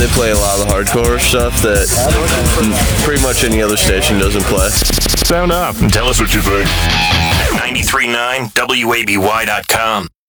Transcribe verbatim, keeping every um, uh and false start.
They play a lot of the hardcore stuff that pretty much any other station doesn't play. Sound off and tell us what you think. ninety-three point nine W A B Y dot com.